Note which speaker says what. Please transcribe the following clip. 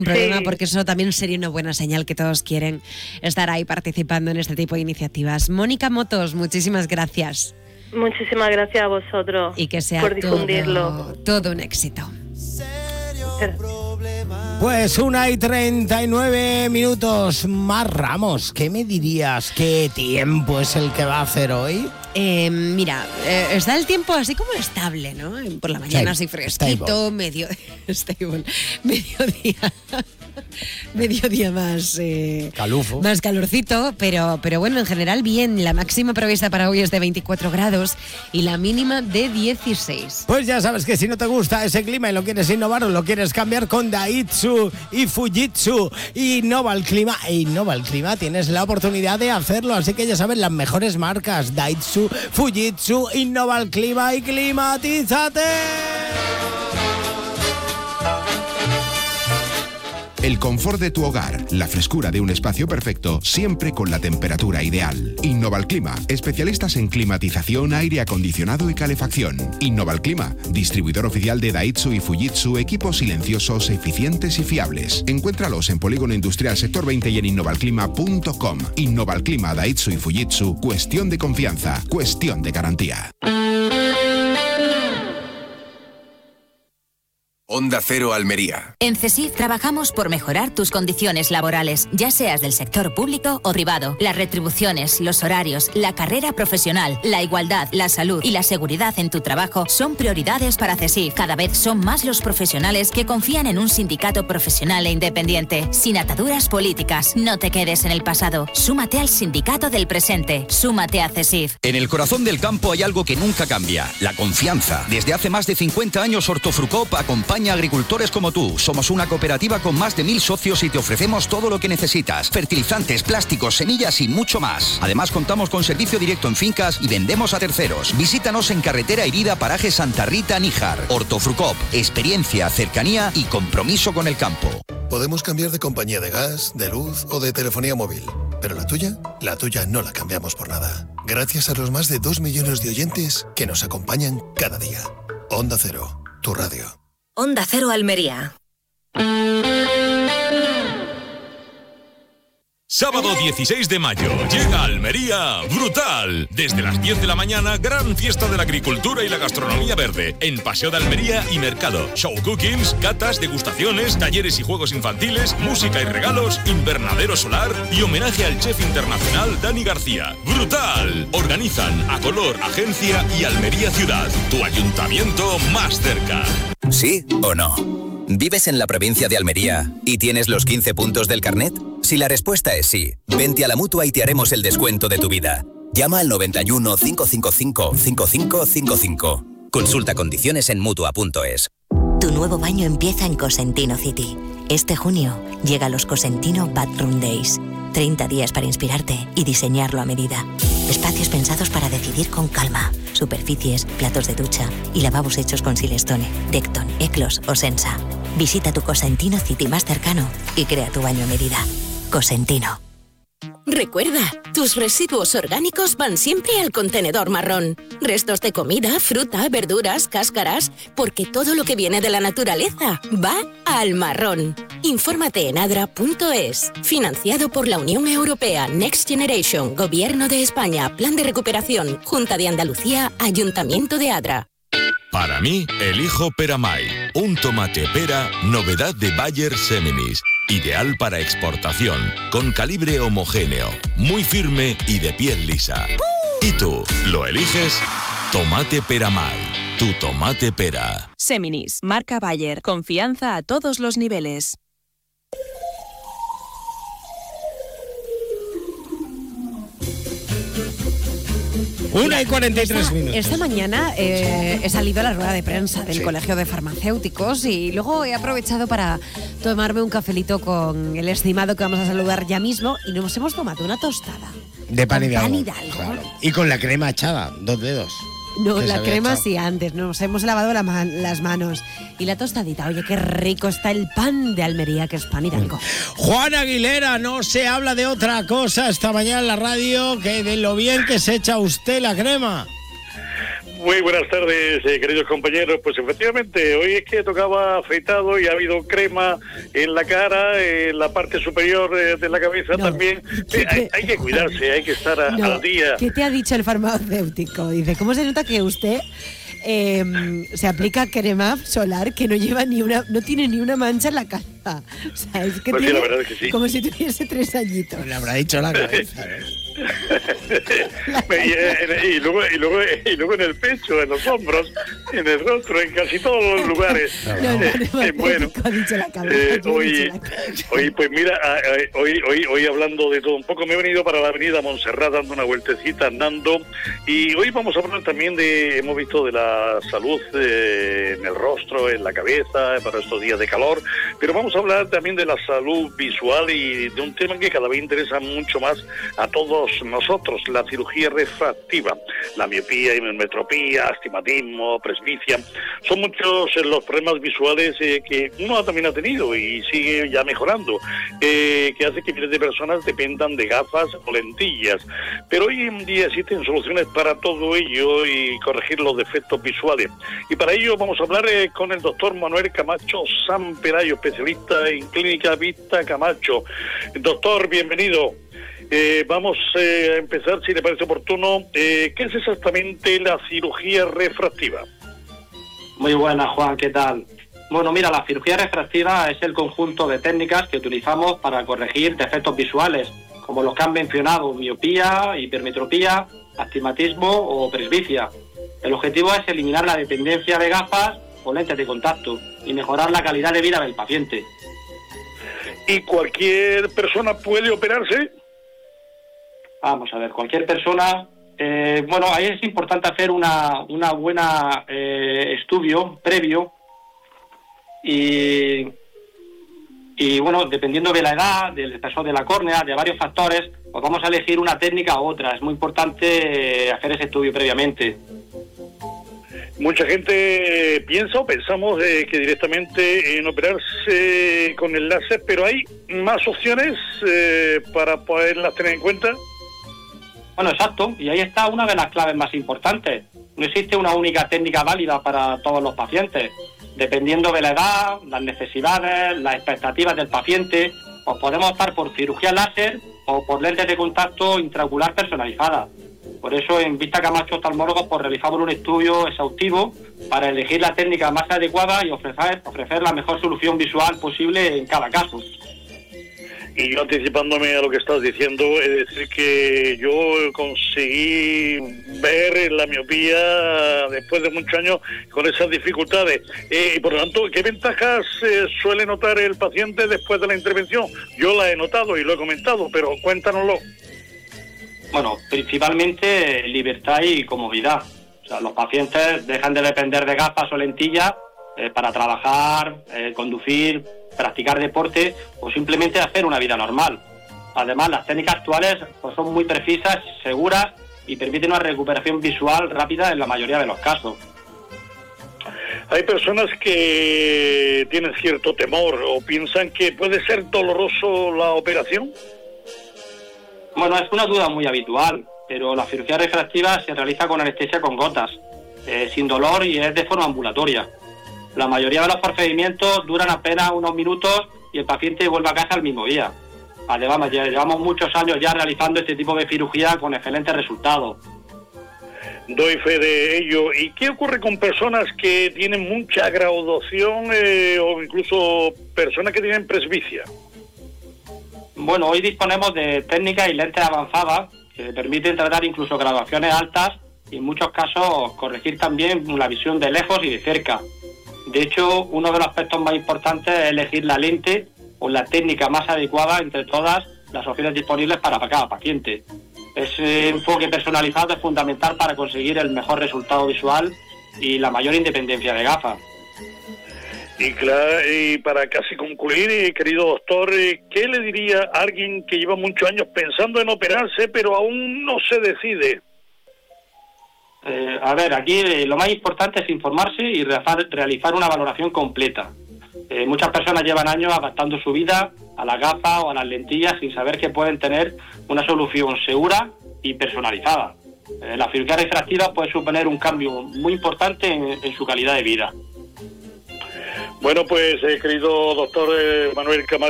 Speaker 1: problema,
Speaker 2: Sí.
Speaker 1: porque eso también sería una buena señal que todos quieren estar ahí participando en este tipo de iniciativas. Mónica Motos, muchísimas gracias.
Speaker 2: Muchísimas gracias a vosotros
Speaker 1: Y que sea
Speaker 2: por difundirlo.
Speaker 1: todo un éxito.
Speaker 3: Pues 1:39. Mar Ramos, ¿qué me dirías? ¿Qué tiempo es el que va a hacer hoy?
Speaker 1: Mira, está el tiempo así como estable, ¿no? Por la mañana así fresquito, mediodía más
Speaker 3: Calufo.
Speaker 1: más calorcito, pero bueno, en general bien. La máxima prevista para hoy es de 24 grados y la mínima de 16.
Speaker 3: Pues ya sabes que si no te gusta ese clima y lo quieres innovar o lo quieres cambiar con Daihatsu y Fujitsu, innova el clima tienes la oportunidad de hacerlo, así que ya sabes, las mejores marcas: Daihatsu, Fujitsu, innova el clima y climatízate.
Speaker 4: El confort de tu hogar, la frescura de un espacio perfecto, siempre con la temperatura ideal. Innovalclima, especialistas en climatización, aire acondicionado y calefacción. Innovalclima, distribuidor oficial de Daihatsu y Fujitsu, equipos silenciosos, eficientes y fiables. Encuéntralos en Polígono Industrial Sector 20 y en innovalclima.com. Innovalclima, Daihatsu y Fujitsu, cuestión de confianza, cuestión de garantía.
Speaker 5: Onda Cero Almería.
Speaker 6: En CESIF trabajamos por mejorar tus condiciones laborales, ya seas del sector público o privado. Las retribuciones, los horarios, la carrera profesional, la igualdad, la salud y la seguridad en tu trabajo son prioridades para CESIF. Cada vez son más los profesionales que confían en un sindicato profesional e independiente, sin ataduras políticas. No te quedes en el pasado. Súmate al sindicato del presente. Súmate a CESIF.
Speaker 7: En el corazón del campo hay algo que nunca cambia: la confianza. Desde hace más de 50 años Hortofrucop acompaña a agricultores como tú. Somos una cooperativa con más de 1000 socios y te ofrecemos todo lo que necesitas: fertilizantes, plásticos, semillas y mucho más. Además, contamos con servicio directo en fincas y vendemos a terceros. Visítanos en Carretera Herida, paraje Santa Rita, Níjar. Hortofrucop, experiencia, cercanía y compromiso con el campo.
Speaker 8: Podemos cambiar de compañía de gas, de luz o de telefonía móvil, pero la tuya no la cambiamos por nada. Gracias a los más de 2 millones de oyentes que nos acompañan cada día. Onda Cero, tu radio.
Speaker 6: Onda Cero Almería.
Speaker 9: Sábado 16 de mayo, llega a Almería Brutal. Desde las 10 de la mañana, gran fiesta de la agricultura y la gastronomía verde. En Paseo de Almería y Mercado. Show cookings, catas, degustaciones, talleres y juegos infantiles, música y regalos, invernadero solar y homenaje al chef internacional Dani García. Brutal. Organizan Acolor, Agencia y Almería Ciudad. Tu ayuntamiento más cerca.
Speaker 5: ¿Sí o no? ¿Vives en la provincia de Almería y tienes los 15 puntos del carnet? Si la respuesta es sí, vente a la Mutua y te haremos el descuento de tu vida. Llama al 91 555 5555. Consulta condiciones en Mutua.es.
Speaker 10: Tu nuevo baño empieza en Cosentino City. Este junio llega los Cosentino Bathroom Days. 30 días para inspirarte y diseñarlo a medida. Espacios pensados para decidir con calma. Superficies, platos de ducha y lavabos hechos con Silestone, Decton, Eclos o Sensa. Visita tu Cosentino City más cercano y crea tu baño a medida. Cosentino.
Speaker 11: Recuerda, tus residuos orgánicos van siempre al contenedor marrón. Restos de comida, fruta, verduras, cáscaras, porque todo lo que viene de la naturaleza va al marrón. Infórmate en adra.es. Financiado por la Unión Europea, Next Generation, Gobierno de España, Plan de Recuperación, Junta de Andalucía, Ayuntamiento de Adra.
Speaker 9: Para mí, elijo Peramay, un tomate pera, novedad de Bayer Seminis. Ideal para exportación, con calibre homogéneo, muy firme y de piel lisa. ¿Y tú, lo eliges? Tomate Peramay, tu tomate pera.
Speaker 12: Seminis, marca Bayer, confianza a todos los niveles.
Speaker 3: Una y 43 minutos.
Speaker 1: Esta mañana he salido a la rueda de prensa del Colegio de Farmacéuticos y luego he aprovechado para tomarme un cafelito con el estimado que vamos a saludar ya mismo y nos hemos tomado una tostada.
Speaker 3: De pan Hidalgo.
Speaker 1: Claro.
Speaker 3: Y con la crema echada, 2 dedos.
Speaker 1: No, la crema sí antes, nos hemos lavado las manos. Y la tostadita, oye, qué rico está el pan de Almería, que es pan Hidalgo.
Speaker 3: Juan Aguilera, no se habla de otra cosa esta mañana en la radio que de lo bien que se echa usted la crema.
Speaker 13: Muy buenas tardes, queridos compañeros. Pues efectivamente, hoy es que tocaba afeitado y ha habido crema en la cara, en la parte superior de la cabeza también. Hay que cuidarse, hay que estar al día.
Speaker 1: ¿Qué te ha dicho el farmacéutico? Dice, ¿cómo se nota que usted se aplica crema solar que no lleva no tiene ni una mancha en la cara? O sea, es que
Speaker 13: pues
Speaker 1: tiene
Speaker 13: sí, la verdad es que sí.
Speaker 1: como si tuviese 3 añitos.
Speaker 3: Le habrá dicho la cabeza,
Speaker 13: y luego en el pecho, en los hombros, en el rostro, en casi todos los lugares. Bueno, hoy pues mira, hoy hablando de todo un poco, me he venido para la avenida Montserrat dando una vueltecita, andando, y hoy vamos a hablar también hemos visto de la salud en el rostro, en la cabeza, para estos días de calor, pero vamos a hablar también de la salud visual y de un tema que cada vez interesa mucho más a todos nosotros, la cirugía refractiva, la miopía, hipermetropía, astigmatismo, presbicia. Son muchos los problemas visuales que uno también ha tenido y sigue ya mejorando, que hace que miles de personas dependan de gafas o lentillas. Pero hoy en día existen soluciones para todo ello y corregir los defectos visuales. Y para ello vamos a hablar con el doctor Manuel Camacho Sanperayo, especialista en Clínica Vista Camacho. Doctor, bienvenido. Vamos a empezar, si le parece oportuno. ¿Qué es exactamente la cirugía refractiva?
Speaker 14: Muy buena, Juan, ¿qué tal? Bueno, mira, la cirugía refractiva es el conjunto de técnicas que utilizamos para corregir defectos visuales, como los que han mencionado, miopía, hipermetropía, astigmatismo o presbicia. El objetivo es eliminar la dependencia de gafas o lentes de contacto y mejorar la calidad de vida del paciente.
Speaker 13: ¿Y cualquier persona puede operarse?
Speaker 14: Vamos a ver, cualquier persona... bueno, ahí es importante hacer una buena estudio previo y bueno, dependiendo de la edad, del espesor de la córnea, de varios factores, pues vamos a elegir una técnica u otra. Es muy importante hacer ese estudio previamente.
Speaker 13: Mucha gente piensa o pensamos que directamente en operarse con el láser, pero hay más opciones para poderlas tener en cuenta.
Speaker 14: Bueno, exacto, y ahí está una de las claves más importantes. No existe una única técnica válida para todos los pacientes. Dependiendo de la edad, las necesidades, las expectativas del paciente, pues podemos optar por cirugía láser o por lentes de contacto intraocular personalizadas. Por eso en Vista Camacho Oftalmólogos pues realizamos un estudio exhaustivo para elegir la técnica más adecuada y ofrecer la mejor solución visual posible en cada caso.
Speaker 13: Y yo anticipándome a lo que estás diciendo, es decir que yo conseguí ver la miopía después de muchos años con esas dificultades. Y por lo tanto, ¿qué ventajas suele notar el paciente después de la intervención? Yo la he notado y lo he comentado, pero cuéntanoslo.
Speaker 14: Bueno, principalmente libertad y comodidad. O sea, los pacientes dejan de depender de gafas o lentillas para trabajar, conducir, practicar deporte o simplemente hacer una vida normal. Además, las técnicas actuales pues, son muy precisas, seguras y permiten una recuperación visual rápida en la mayoría de los casos.
Speaker 13: Hay personas que tienen cierto temor o piensan que puede ser doloroso la operación.
Speaker 14: Bueno, es una duda muy habitual, pero la cirugía refractiva se realiza con anestesia con gotas, sin dolor y es de forma ambulatoria. La mayoría de los procedimientos duran apenas unos minutos y el paciente vuelve a casa el mismo día. Además, llevamos muchos años ya realizando este tipo de cirugía con excelentes resultados.
Speaker 13: Doy fe de ello. ¿Y qué ocurre con personas que tienen mucha graduación o incluso personas que tienen presbicia?
Speaker 14: Bueno, hoy disponemos de técnicas y lentes avanzadas que permiten tratar incluso graduaciones altas y en muchos casos corregir también la visión de lejos y de cerca. De hecho, uno de los aspectos más importantes es elegir la lente o la técnica más adecuada entre todas las opciones disponibles para cada paciente. Ese enfoque personalizado es fundamental para conseguir el mejor resultado visual y la mayor independencia de gafas.
Speaker 13: Y claro, y para casi concluir, querido doctor, ¿qué le diría a alguien que lleva muchos años pensando en operarse pero aún no se decide?
Speaker 14: A ver, aquí lo más importante es informarse y realizar una valoración completa. Muchas personas llevan años adaptando su vida a las gafas o a las lentillas sin saber que pueden tener una solución segura y personalizada. La cirugía refractiva puede suponer un cambio muy importante en su calidad de vida.
Speaker 13: Bueno, pues querido doctor Manuel Camacho,